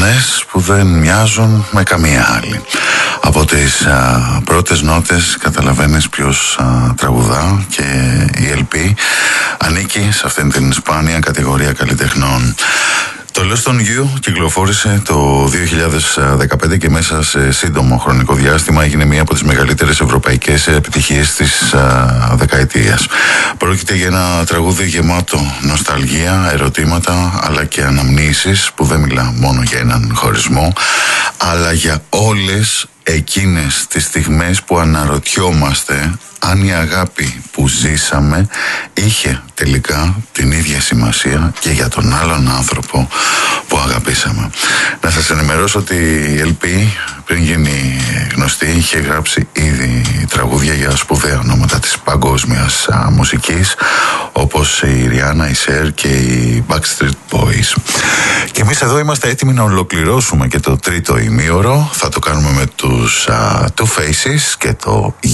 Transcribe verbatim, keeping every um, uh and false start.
φωνές που δεν μοιάζουν με καμία άλλη. Από τις α, πρώτες νότες καταλαβαίνεις ποιος α, τραγουδά, και η ελ πι ανήκει σε αυτήν την σπάνια κατηγορία καλλιτεχνών. Το Lost on You κυκλοφόρησε το δύο χιλιάδες δεκαπέντε και μέσα σε σύντομο χρονικό διάστημα έγινε μία από τις μεγαλύτερες ευρωπαϊκές επιτυχίες της α, δεκαετίας. Πρόκειται για ένα τραγούδι γεμάτο νοσταλγία, ερωτήματα αλλά και αναμνήσεις, που δεν μιλά μόνο για έναν χωρισμό, αλλά για όλες εκείνες τις στιγμές που αναρωτιόμαστε αν η αγάπη που ζήσαμε είχε τελικά την ίδια σημασία και για τον άλλον άνθρωπο που αγαπήσαμε. Να σας ενημερώσω ότι η ελ πι πριν γίνει γνωστή είχε γράψει ήδη τραγούδια για σπουδαία ονόματα της παγκόσμιας α, μουσικής, όπως η Rihanna, η Cher και οι Backstreet Boys. Και εμείς εδώ είμαστε έτοιμοι να ολοκληρώσουμε και το τρίτο ημίωρο. Θα το κάνουμε με τους α, Two Faces και το